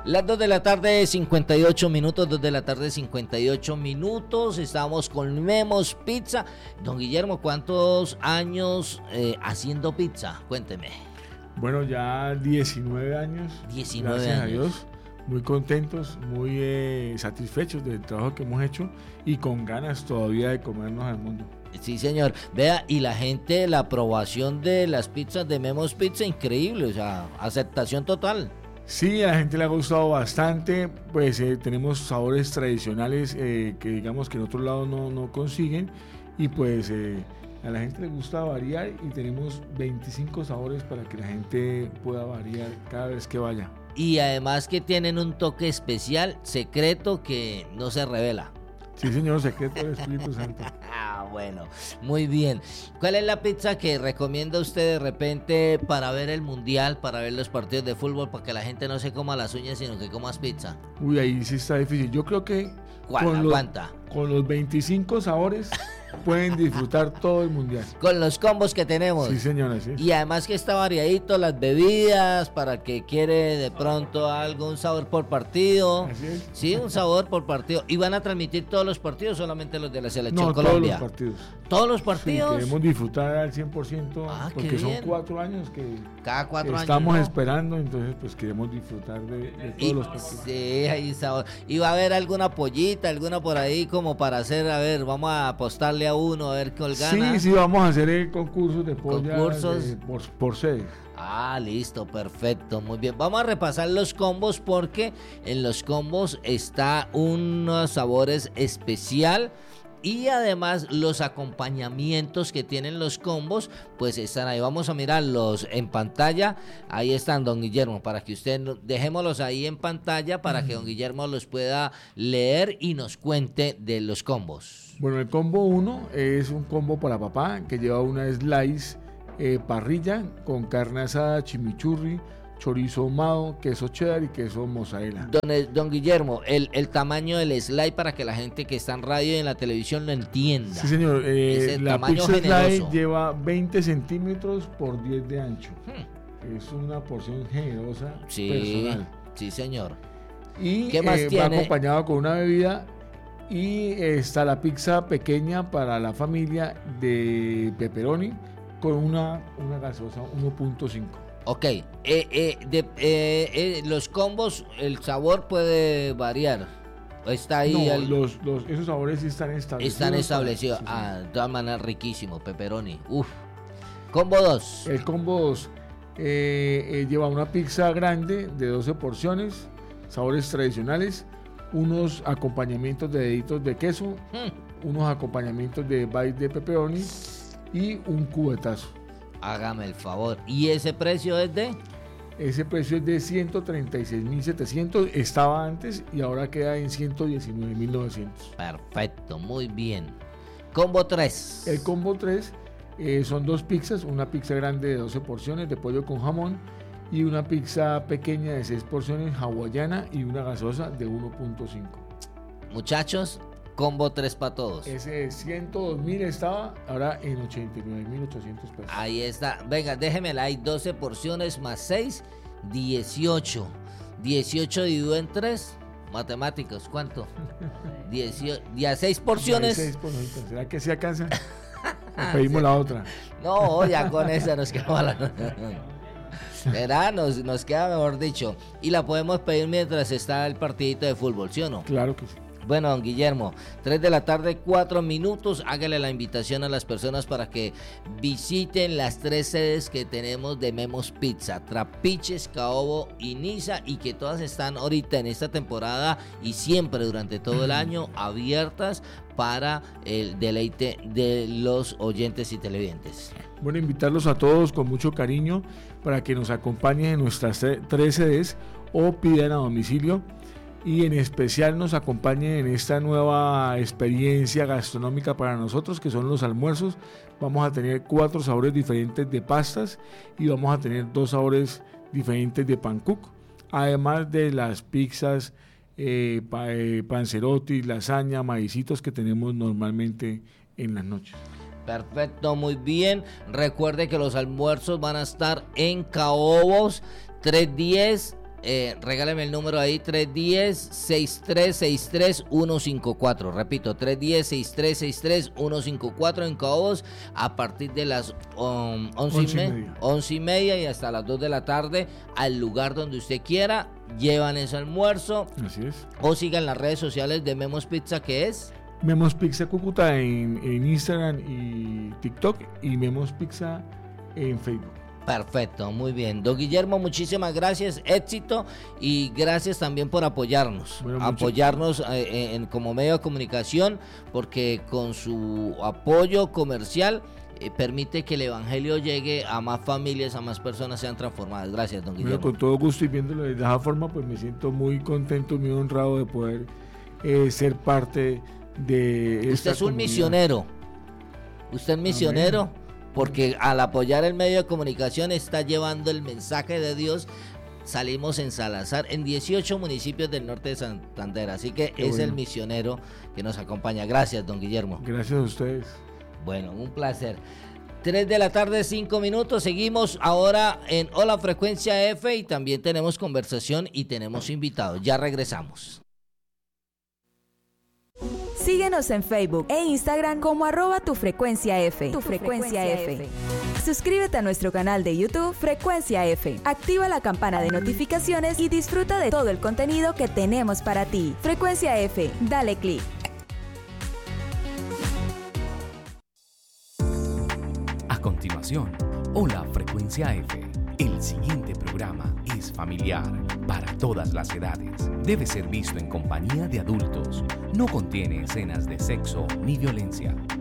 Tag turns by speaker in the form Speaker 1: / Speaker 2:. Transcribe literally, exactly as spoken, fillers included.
Speaker 1: Las dos de la tarde, cincuenta y ocho minutos, dos de la tarde, cincuenta y ocho minutos, estamos con Memo's Pizza. Don Guillermo, ¿cuántos años eh, haciendo pizza? Cuénteme.
Speaker 2: Bueno, ya diecinueve años.
Speaker 1: diecinueve
Speaker 2: gracias
Speaker 1: años.
Speaker 2: a Dios. Muy contentos, muy eh, satisfechos del trabajo que hemos hecho y con ganas todavía de comernos al mundo.
Speaker 1: Sí, señor. Vea, y la gente, la aprobación de las pizzas de Memo's Pizza, increíble, o sea, aceptación total.
Speaker 2: Sí, a la gente le ha gustado bastante, pues eh, tenemos sabores tradicionales eh, que digamos que en otros lados no, no consiguen y pues eh, a la gente le gusta variar y tenemos veinticinco sabores para que la gente pueda variar cada vez que vaya.
Speaker 1: Y además que tienen un toque especial, secreto, que no se revela.
Speaker 2: Sí, señor, secreto del Espíritu Santo.
Speaker 1: Ah, bueno, muy bien. ¿Cuál es la pizza que recomienda usted de repente para ver el mundial, para ver los partidos de fútbol, para que la gente no se coma las uñas, sino que comas pizza?
Speaker 2: Uy, ahí sí está difícil. Yo creo que
Speaker 1: ¿Cuál?
Speaker 2: con los,
Speaker 1: Aguanta.
Speaker 2: con los veinticinco sabores pueden disfrutar todo el mundial.
Speaker 1: Con los combos que tenemos.
Speaker 2: Sí, señora, sí.
Speaker 1: Y además que está variadito, las bebidas, para que quiere de pronto algo, un sabor por partido.
Speaker 2: Así es.
Speaker 1: Sí, un sabor por partido. ¿Y van a transmitir todos los partidos, solamente los de la Selección
Speaker 2: No,
Speaker 1: Colombia?
Speaker 2: todos los partidos.
Speaker 1: ¿Todos los
Speaker 2: Sí,
Speaker 1: partidos?
Speaker 2: queremos disfrutar al cien por ciento
Speaker 1: Ah, qué
Speaker 2: porque son
Speaker 1: bien.
Speaker 2: cuatro años que,
Speaker 1: Cada cuatro
Speaker 2: que
Speaker 1: años.
Speaker 2: estamos
Speaker 1: ¿no?
Speaker 2: esperando, entonces pues queremos disfrutar de, de todos
Speaker 1: Y,
Speaker 2: los partidos.
Speaker 1: sí, ahí sabor. ¿Y va a haber alguna pollita, alguna por ahí como para hacer, a ver, vamos a apostarle a uno, a ver qué gana?
Speaker 2: Sí, sí, vamos a hacer eh, concursos de polla
Speaker 1: Concursos.
Speaker 2: de- por, por sede.
Speaker 1: Ah, listo, perfecto, muy bien. Vamos a repasar los combos porque en los combos está unos sabores especial y además los acompañamientos que tienen los combos pues están ahí. Vamos a mirarlos en pantalla. Ahí están, don Guillermo, para que usted no- dejémoslos ahí en pantalla para que don Guillermo los pueda leer y nos cuente de los combos.
Speaker 2: Bueno, el combo uno es un combo para papá que lleva una slice eh, parrilla con carne asada, chimichurri, chorizo ahumado, queso cheddar y queso mozzarella.
Speaker 1: Don, don Guillermo, el, el tamaño del slide para que la gente que está en radio y en la televisión lo entienda.
Speaker 2: Sí, señor. eh,
Speaker 1: Ese
Speaker 2: la
Speaker 1: tamaño
Speaker 2: pizza
Speaker 1: generoso.
Speaker 2: slice lleva veinte centímetros por diez de ancho.
Speaker 1: Hmm.
Speaker 2: Es una porción generosa
Speaker 1: Sí,
Speaker 2: personal.
Speaker 1: sí, señor.
Speaker 2: Y
Speaker 1: ¿Qué más
Speaker 2: eh, va
Speaker 1: tiene?
Speaker 2: acompañado con una bebida. Y eh, está la pizza pequeña para la familia de pepperoni con una, una gaseosa uno punto cinco.
Speaker 1: Ok, eh, eh, de, eh, eh, los combos, el sabor puede variar. Está ahí.
Speaker 2: No,
Speaker 1: el-
Speaker 2: los, los, esos sabores sí están establecidos.
Speaker 1: están establecidos.
Speaker 2: Sí, sí.
Speaker 1: Ah, de todas maneras, riquísimo. Pepperoni. Uf. Combo dos.
Speaker 2: El combo dos eh, eh, lleva una pizza grande de doce porciones, sabores tradicionales, unos acompañamientos de deditos de queso,
Speaker 1: Hmm.
Speaker 2: unos acompañamientos de bites de pepperoni y un cubetazo.
Speaker 1: Hágame el favor. ¿Y ese precio es de?
Speaker 2: Ese precio es de ciento treinta y seis mil setecientos, estaba antes y ahora queda en ciento diecinueve mil novecientos.
Speaker 1: Perfecto, muy bien. Combo tres.
Speaker 2: El combo tres eh, son dos pizzas, una pizza grande de doce porciones de pollo con jamón y una pizza pequeña de seis porciones hawaiana y una gaseosa de uno punto cinco.
Speaker 1: Muchachos, combo tres para todos.
Speaker 2: Ese de ciento dos mil estaba, ahora en ochenta y nueve mil ochocientos pesos.
Speaker 1: Ahí está. Venga, déjemela ahí. doce porciones más seis, dieciocho. dieciocho dividido en tres. Matemáticos, ¿cuánto? dieciocho. dieciséis porciones.
Speaker 2: dieciséis porciones. ¿Será que se alcanza? Le pedimos la otra.
Speaker 1: No, ya con esa nos queda la... ¿Verdad? Nos, nos queda, mejor dicho. Y la podemos pedir mientras está el partidito de fútbol, ¿sí o no?
Speaker 2: Claro que sí.
Speaker 1: Bueno, don Guillermo, tres de la tarde, cuatro minutos. Hágale la invitación a las personas para que visiten las tres sedes que tenemos de Memo's Pizza: Trapiches, Caobo y Niza, y que todas están ahorita en esta temporada y siempre durante todo el año abiertas para el deleite de los oyentes y televidentes.
Speaker 2: Bueno, invitarlos a todos con mucho cariño para que nos acompañen en nuestras tres sedes o pidan a domicilio. Y en especial nos acompañen en esta nueva experiencia gastronómica para nosotros, que son los almuerzos. Vamos a tener cuatro sabores diferentes de pastas y vamos a tener dos sabores diferentes de pancuk, además de las pizzas, eh, pa, eh, panzerotti, lasaña, maicitos que tenemos normalmente en las noches.
Speaker 1: Perfecto, muy bien. Recuerde que los almuerzos van a estar en Caobos trescientos diez Eh, regáleme el número ahí, tres uno cero, seis tres seis tres, uno cinco cuatro. Repito, tres uno cero, seis tres seis tres, uno cinco cuatro en Cobos a partir de las um, once, y me- once y media y hasta las dos de la tarde, al lugar donde usted quiera. Llevan ese almuerzo.
Speaker 2: Así es.
Speaker 1: O sigan las redes sociales de Memos Pizza, que es
Speaker 2: Memos Pizza Cúcuta en, en Instagram y TikTok, y Memos Pizza en Facebook.
Speaker 1: perfecto, muy bien. Don Guillermo, muchísimas gracias, éxito, y gracias también por apoyarnos,
Speaker 2: Bueno, mucho-
Speaker 1: apoyarnos eh, en, como medio de comunicación, porque con su apoyo comercial eh, permite que el evangelio llegue a más familias, a más personas sean transformadas. Gracias, don
Speaker 2: Bueno,
Speaker 1: Guillermo.
Speaker 2: con todo gusto, y viéndolo de esa forma, pues me siento muy contento, muy honrado de poder eh, ser parte de esta
Speaker 1: Usted es un
Speaker 2: comunidad.
Speaker 1: misionero, usted es misionero.
Speaker 2: Amén.
Speaker 1: Porque al apoyar el medio de comunicación está llevando el mensaje de Dios. Salimos en Salazar, en dieciocho municipios del norte de Santander. Así que
Speaker 2: Qué
Speaker 1: es
Speaker 2: bueno.
Speaker 1: el misionero que nos acompaña. Gracias, don Guillermo.
Speaker 2: Gracias a ustedes.
Speaker 1: Bueno, un placer. tres de la tarde, cinco minutos. Seguimos ahora en Hola Frecuencia F y también tenemos conversación y tenemos invitados. Ya regresamos.
Speaker 3: Síguenos en Facebook e Instagram como arroba tu frecuencia F. Tu frecuencia F. Suscríbete a nuestro canal de YouTube Frecuencia F. Activa la campana de notificaciones y disfruta de todo el contenido que tenemos para ti. Frecuencia F, dale clic.
Speaker 4: A continuación, Hola Frecuencia F. El siguiente programa es familiar para todas las edades. Debe ser visto en compañía de adultos. No contiene escenas de sexo ni violencia.